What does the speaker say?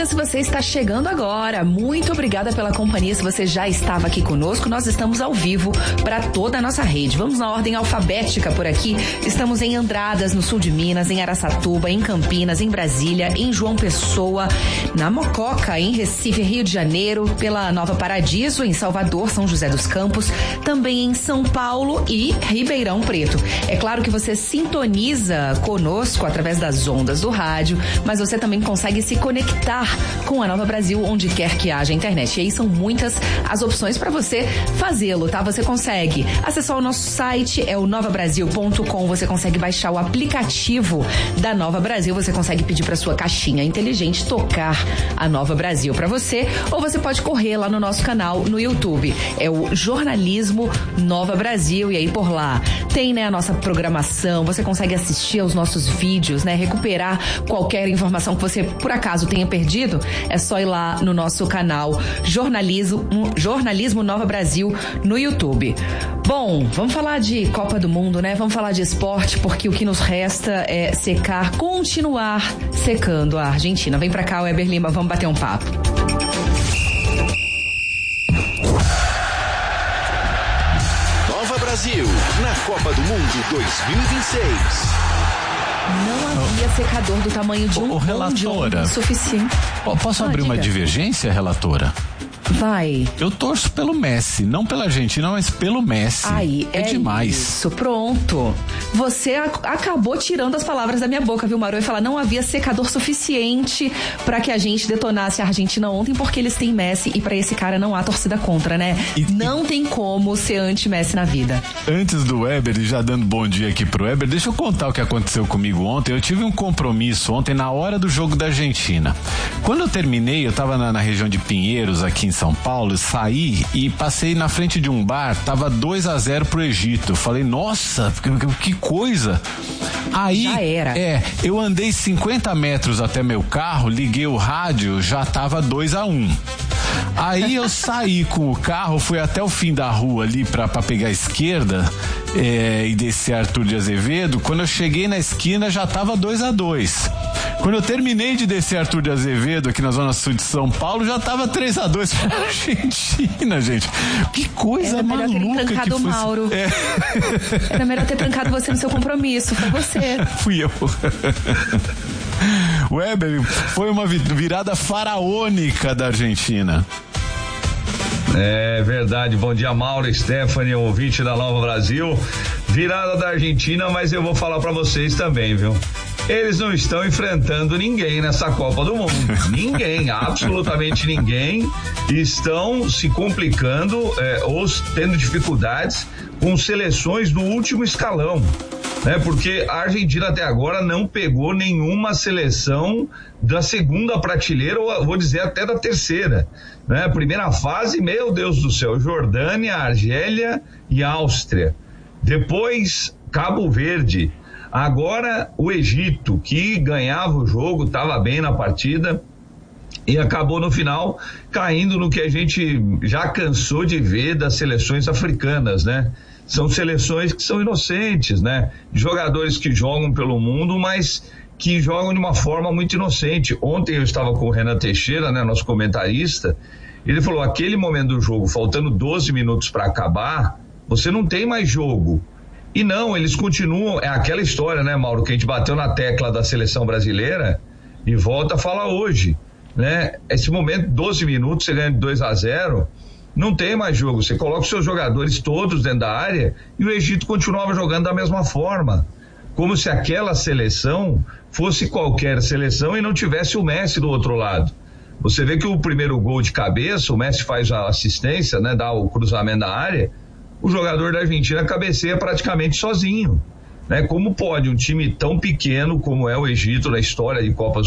bem-vinda se você está chegando agora. Muito obrigada pela companhia. Se você já estava aqui conosco, nós estamos ao vivo para toda a nossa rede. Vamos na ordem alfabética por aqui. Estamos em Andradas, no sul de Minas, em Araçatuba, em Campinas, em Brasília, em João Pessoa, na Mococa, em Recife, Rio de Janeiro, pela Nova Paradiso, em Salvador, São José dos Campos, também em São Paulo e Ribeirão Preto. É claro que você sintoniza conosco através das ondas do rádio, mas você também consegue se conectar com a Nova Brasil onde quer que haja internet. E aí são muitas as opções para você fazê-lo, tá? Você consegue acessar o nosso site, é o novabrasil.com, você consegue baixar o aplicativo da Nova Brasil, você consegue pedir para sua caixinha inteligente tocar a Nova Brasil para você, ou você pode correr lá no nosso canal no YouTube. É o Jornalismo Nova Brasil, e aí por lá tem, né, a nossa programação, você consegue assistir aos nossos vídeos, né, recuperar qualquer informação que você por acaso tenha perdido, é só ir lá no nosso canal Jornalismo Nova Brasil no YouTube. Bom, vamos falar de Copa do Mundo, né? Vamos falar de esporte, porque o que nos resta é continuar secando a Argentina. Vem pra cá, Weber Lima, vamos bater um papo. Nova Brasil, na Copa do Mundo 2026. Não havia secador do tamanho de um relatora suficiente. Posso abrir uma divergência, relatora? Vai. Eu torço pelo Messi, não pela Argentina, mas pelo Messi. Aí, é demais. Isso, pronto. Você acabou tirando as palavras da minha boca, viu, Maru? E falar, não havia secador suficiente pra que a gente detonasse a Argentina ontem, porque eles têm Messi e pra esse cara não há torcida contra, né? Não tem como ser anti-Messi na vida. Antes do Weber, e já dando bom dia aqui pro Weber, deixa eu contar o que aconteceu comigo ontem. Eu tive um compromisso ontem na hora do jogo da Argentina. Quando eu terminei, eu tava na região de Pinheiros, aqui em São Paulo, saí e passei na frente de um bar, tava 2-0 pro Egito. Falei, nossa, que coisa. Aí, já era. Eu andei 50 metros até meu carro, liguei o rádio, já tava 2-1. Aí eu saí com o carro, fui até o fim da rua ali pra pegar a esquerda e descer Arthur de Azevedo. Quando eu cheguei na esquina já tava 2-2. Quando eu terminei de descer Arthur de Azevedo aqui na zona sul de São Paulo, já tava 3-2 pra Argentina, gente. Que coisa maluca. Era melhor ter trancado o Mauro. Era melhor ter trancado você no seu compromisso, foi você. Fui eu. Weber, foi uma virada faraônica da Argentina. É verdade, bom dia, Mauro, Stephanie, ouvinte da Nova Brasil. Virada da Argentina, mas eu vou falar pra vocês também, viu? Eles não estão enfrentando ninguém nessa Copa do Mundo. Ninguém, absolutamente ninguém. Estão se complicando ou tendo dificuldades com seleções do último escalão, né? Porque a Argentina até agora não pegou nenhuma seleção da segunda prateleira, ou vou dizer até da terceira, né? Primeira fase, meu Deus do céu, Jordânia, Argélia e Áustria. Depois, Cabo Verde. Agora o Egito, que ganhava o jogo, estava bem na partida e acabou no final caindo no que a gente já cansou de ver das seleções africanas, né? São seleções que são inocentes, né? Jogadores que jogam pelo mundo, mas que jogam de uma forma muito inocente. Ontem eu estava com o Renan Teixeira, né, nosso comentarista, ele falou, aquele momento do jogo, faltando 12 minutos para acabar, você não tem mais jogo. E não, eles continuam, é aquela história, né, Mauro, que a gente bateu na tecla da seleção brasileira e volta a falar hoje, né? Esse momento, 12 minutos, você ganha de 2-0, não tem mais jogo, você coloca os seus jogadores todos dentro da área e o Egito continuava jogando da mesma forma, como se aquela seleção fosse qualquer seleção e não tivesse o Messi do outro lado. Você vê que o primeiro gol de cabeça, o Messi faz a assistência, né, dá o cruzamento da área, o jogador da Argentina cabeceia praticamente sozinho, né? Como pode um time tão pequeno como é o Egito na história de Copas